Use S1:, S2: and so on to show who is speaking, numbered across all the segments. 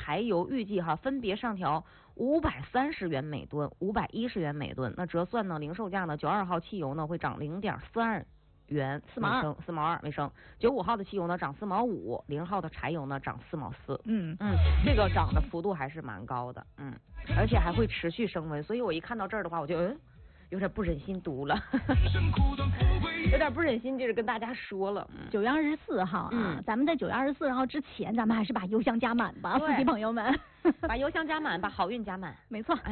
S1: 柴油预计分别上调530元每吨、510元每吨。那折算呢，零售价呢，92号汽油呢会涨0.42元4毛2每升，95号的汽油呢涨4毛5，0号的柴油呢涨4毛4。这个涨的幅度还是蛮高的，而且还会持续升温。所以我一看到这儿的话，我就有点不忍心读了，有点不忍心就是跟大家说了。
S2: 9月24号啊，咱们在9月24号之前，咱们还是把油箱加满吧，司机朋友们。
S1: 把油箱加满，把好运加满。
S2: 没错。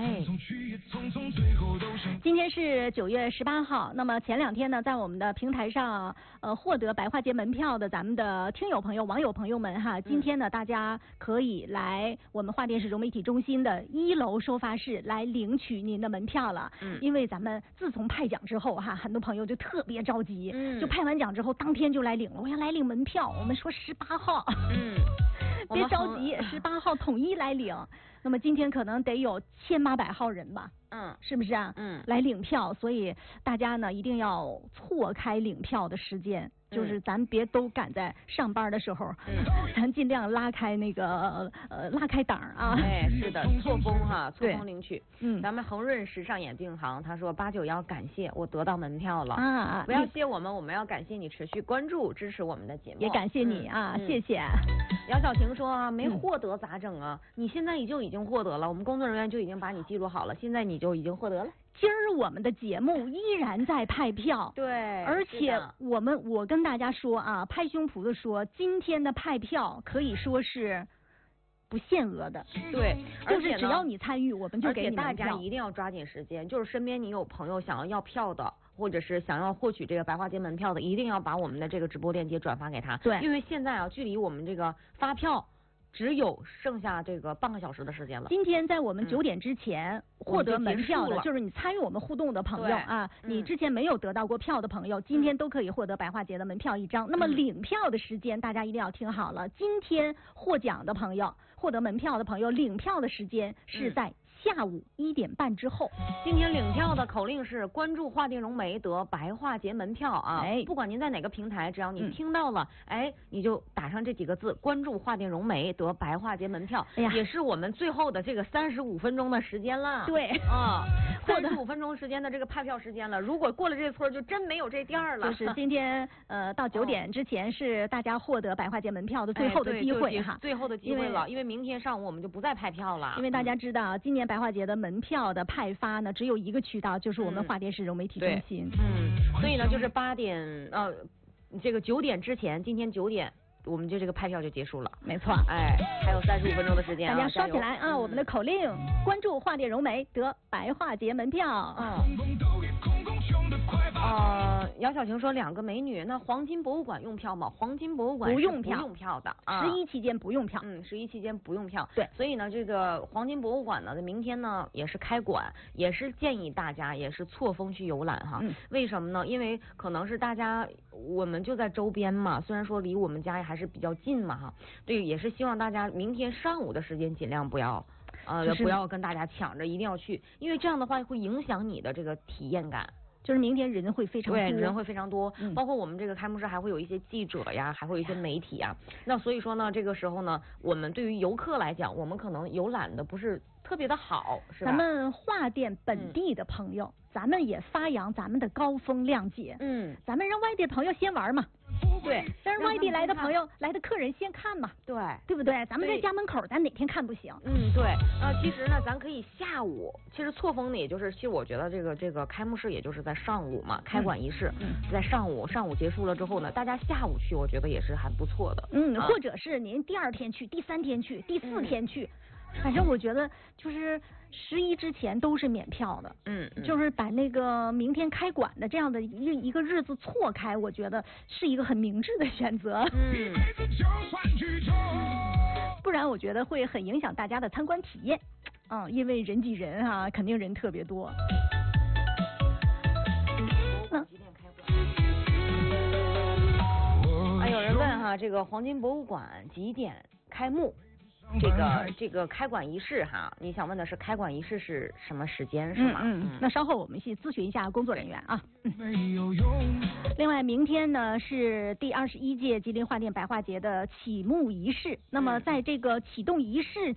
S2: 今天是9月18号，那么前2天呢，在我们的平台上获得白化节门票的咱们的听友朋友、网友朋友们今天呢，大家可以来我们华电市融媒体中心的1楼收发室来领取您的门票了。因为咱们自从派奖之后很多朋友就特别着急，就派完奖之后当天就来领了，我要来领门票。我们说18号。别着急，18号统一来领。那么今天可能得有1800号人吧，是不是啊？来领票，所以大家呢一定要错开领票的时间，就是咱别都赶在上班的时候，咱尽量拉开那个拉开档啊。
S1: 是的，错峰领取。咱们恒润时尚眼镜行他说891感谢我得到门票了啊！不要谢我们，我们要感谢你持续关注支持我们的节目，
S2: 也感谢你谢谢。
S1: 姚小婷说没获得咋整啊？你现在已经获得了，我们工作人员就已经把你记录好了，现在你就已经获得了。
S2: 今儿我们的节目依然在派票，
S1: 对，
S2: 而且我跟大家说拍胸脯的说，今天的派票可以说是不限额的，
S1: 对，
S2: 就是只要你参与，我们就给你门票。
S1: 而且大家一定要抓紧时间，就是身边你有朋友想要票的，或者是想要获取这个白化节门票的，一定要把我们的这个直播链接转发给他。
S2: 对，
S1: 因为现在距离我们这个发票只有剩下这个半个小时的时间了。
S2: 今天在我们9点之前获得门票的，就是你参与我们互动的朋友你之前没有得到过票的朋友，今天都可以获得白化节的门票1张。那么领票的时间大家一定要听好了，今天获奖的朋友、获得门票的朋友，领票的时间是在下午1点半之后。
S1: 今天领票的口令是关注华电融媒得白化节门票不管您在哪个平台，只要你听到了你就打上这几个字，关注华电融媒得白化节门票。也是我们最后的这个35分钟的时间了。
S2: 对
S1: 35分钟时间的这个派票时间了，如果过了这村就真没有这店了。
S2: 就是今天到9点之前是大家获得白化节门票的最后的机会
S1: 最后的机会了，因为明天上午我们就不再派票了。
S2: 因为大家知道今年白化节的门票的派发呢，只有一个渠道，就是我们华电市融媒体中心。
S1: 所以呢，就是这个9点之前，今天9点。我们就这个派票就结束了，
S2: 没错。
S1: 还有35分钟的时间，
S2: 大家刷起来我们的口令，关注华电融媒得白化节门票。
S1: 姚小晴说2个美女，那黄金博物馆用票吗？黄金博物馆
S2: 不用
S1: 票的
S2: ，11期间不用票。
S1: 11期间不用票。
S2: 对，
S1: 所以呢，这个黄金博物馆呢，明天呢也是开馆，也是建议大家也是错峰去游览为什么呢？因为可能是大家我们就在周边嘛，虽然说离我们家还是比较近嘛对，也是希望大家明天上午的时间尽量不要不要跟大家抢着一定要去，因为这样的话会影响你的这个体验感。
S2: 就是明天人会非常多，
S1: 对，人会非常多，包括我们这个开幕式还会有一些记者呀，还会有一些媒体啊。那所以说呢，这个时候呢，我们对于游客来讲，我们可能游览的不是特别的好，是吧？
S2: 咱们华电本地的朋友，咱们也发扬咱们的高风亮节。咱们让外地的朋友先玩嘛。对，让外地来的朋友、来的客人先看嘛。对不对？咱们在家门口，咱哪天看不行？
S1: 对。其实呢，咱可以下午，其实错峰呢，也就是其实我觉得这个开幕式也就是在上午嘛，开馆仪式在上午结束了之后呢，大家下午去，我觉得也是还不错的。
S2: 或者是您第2天去、第3天去、第4天去。反正我觉得就是11之前都是免票的，就是把那个明天开馆的这样的一个日子错开，我觉得是一个很明智的选择，不然我觉得会很影响大家的参观体验，因为人挤人肯定人特别多。
S1: 几点开馆？有人问这个黄金博物馆几点开幕？这个开馆仪式你想问的是开馆仪式是什么时间是吗？
S2: 那稍后我们去咨询一下工作人员另外明天呢是第21届吉林华电白化节的启幕仪式，那么在这个启动仪式